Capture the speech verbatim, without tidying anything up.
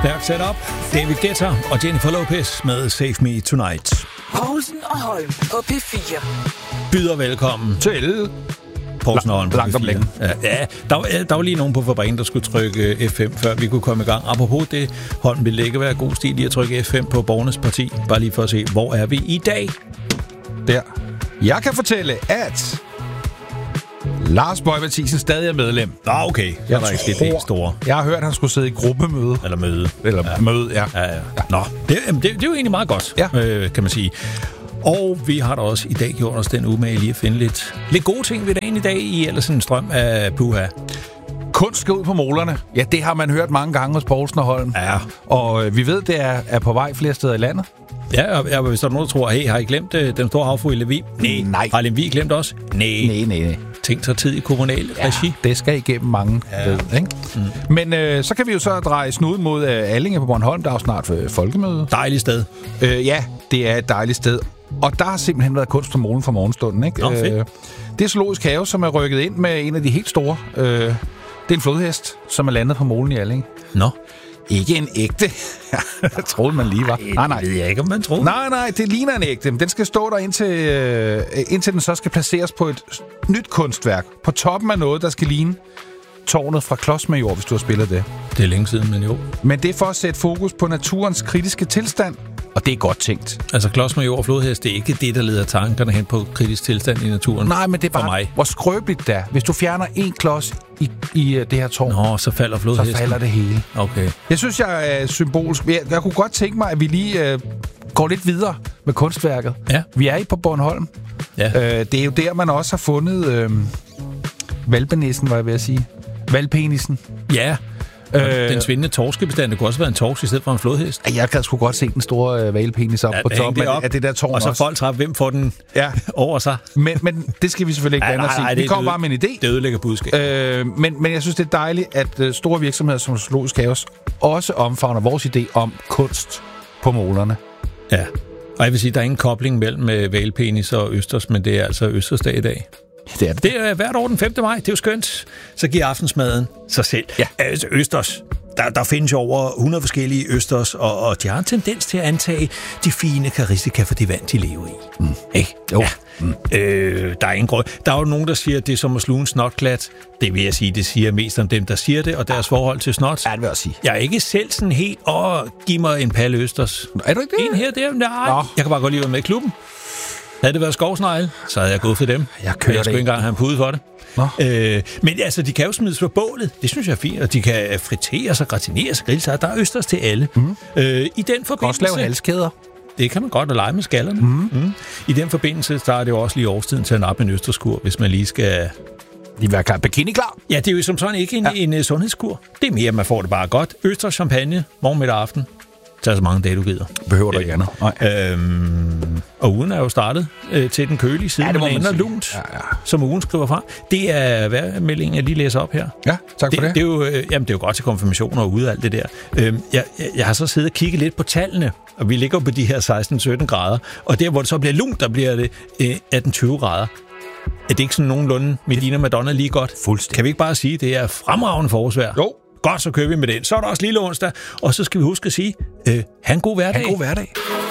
Stærkt setup. David Guetta og Jennifer Lopez med Save Me Tonight. Poulsen og Holm på P fire. Byder velkommen til Poulsen og Holm på Langt om P fire. længe. Ja, ja der, var, der var lige nogen på fabrikken, der skulle trykke F fem, før vi kunne komme i gang. Apropos det, Holm, vil det ikke være god stil i at trykke F fem på Borgernes Parti? Bare lige for at se, hvor er vi i dag? Der. Jeg kan fortælle, at Lars Boje Mathiesen stadig er medlem. Nå, okay. Jeg var ikke det helt store. Jeg har hørt, at han skulle sidde i gruppemøde. Eller møde. Eller ja. møde, ja. Ja, ja. Nå, det, det, det er jo egentlig meget godt, ja. øh, kan man sige. Og vi har da også i dag gjort os den umage lige at finde lidt, lidt gode ting ved dagen i dag i ellers en strøm af puha. Kunst skal ud på molerne. Ja, det har man hørt mange gange hos Poulsen og Holm. Ja. Og øh, vi ved, det er, er på vej flere steder i landet. Ja, og, og hvis der er nogen, der tror, hey, har I glemt øh, den store havfru i Lemvig? Nej. Nej. Har Lemvig glemt også? Nej. Nej, nej, nej. Ting tager tid i kommunal ja, regi. Det skal igennem mange ja. ved, ikke? Mm. Men øh, så kan vi jo så dreje snuden mod øh, Allinge på Bornholm. Der er jo snart øh, folkemøde. Dejligt sted. Øh, ja, det er et dejligt sted. Og der har simpelthen været kunst på molen fra morgenstunden, ikke? Nå, fedt. Øh, det er Zoologisk Have, som er rykket ind med en af de helt store. Øh, det er en flodhest, som er landet på molen i Allinge. Nå. Ikke en ægte. Jeg troede, man lige var. Nej, nej. Det ved jeg ikke, om man troede. Nej, nej, det ligner en ægte. Den skal stå der indtil, øh, indtil den så skal placeres på et nyt kunstværk. På toppen af noget, der skal ligne tårnet fra Klodsmajor, hvis du har spillet det. Det er længe siden, men jo. Men det er for at sætte fokus på naturens kritiske tilstand, og det er godt tænkt. Altså Klodsmajor og flodhest, det er ikke det, der leder tankerne hen på kritisk tilstand i naturen. Nej, men det er bare, mig. hvor skrøbeligt det er. Hvis du fjerner en klods i, i det her tårn, Nå, så falder flodhesten. Så falder det hele. Okay. Jeg synes, jeg er symbolsk. Jeg, jeg kunne godt tænke mig, at vi lige øh, går lidt videre med kunstværket. Ja. Vi er i på Bornholm. Ja. Øh, det er jo der, man også har fundet øh, valpenissen, var jeg ved at sige. Valpenisen. Ja. Øh, den svindende torskebestand, det kunne også være en torsk i stedet for en flodhest. Jeg kan sgu godt se den store øh, valpenis op ja, på toppen af, af det der tårn. Og så også. folk træffer, hvem får den ja. over sig. Men, men det skal vi selvfølgelig ikke blande os i. Vi kommer bare med en idé. Det ødelægger budskab. Øh, men, men jeg synes, det er dejligt, at øh, store virksomheder som Zoologisk Have også omfavner vores idé om kunst på molerne. Ja. Og jeg vil sige, der er ingen kobling mellem øh, valpenis og østers, men det er altså østersdag i dag. Det er, det. det er hvert år den femte maj. Det er jo skønt. Så giver aftensmaden sig selv. Ja. Altså østers. Der, der findes jo over hundrede forskellige østers, og, og de har en tendens til at antage de fine karistika for det vand, de lever i. Mm. Ikke? Jo. Ja. Mm. Øh, der er ingen grund. Der er jo nogen, der siger, at det er som at sluge en snotklat. Det vil jeg sige, det siger mest om dem, der siger det, og deres forhold til snot. Ja, det vil jeg sige. Jeg er ikke selv sådan helt, åh, giv mig en palle østers. Er du ikke det? En her, der, nej. Nå. Jeg kan bare godt lide at være med i klubben. Havde det været skovsnegle, så havde jeg gået for dem. Jeg kører jeg skulle ikke engang have en pude for det. Øh, men altså, de kan jo smides på bålet. Det synes jeg er fint. Og de kan friteres og gratineres og grille sig. Der er østers til alle. Mm. Øh, I den forbindelse... Også lave halskæder. Det kan man godt at lege med skallerne. Mm. Mm. I den forbindelse, der er det jo også lige årstiden til at nappe en østerskur, hvis man lige skal... Lige være klar. Bikini klar. Ja, det er jo som sådan ikke en, ja. en, en sundhedskur. Det er mere, at man får det bare godt. Østers, champagne, morgen, middag, aften. Tag så mange dage, du gider. Behøver du ikke andet. Øhm, og ugen er jo startet øh, til den kølige side, ja, det men ender lunt, ja, ja. Som ugen skriver fra. Det er vejrmeldingen, jeg lige læser op her. Ja, tak for det. Det, det, er, jo, øh, jamen, det er jo godt til konfirmationer og ude alt det der. Øhm, jeg, jeg, jeg har så siddet og kigget lidt på tallene, og vi ligger på de her seksten til sytten grader. Og der, hvor det så bliver lunt, der bliver det øh, atten til tyve grader. Er det ikke sådan nogenlunde Medina Madonna lige godt? Fuldstændig. Kan vi ikke bare sige, at det er fremragende forårsvejr? Jo. Godt, så kører vi med den. Så er der også lille onsdag, og så skal vi huske at sige, øh, ha' en god hverdag. Ha' en god hverdag.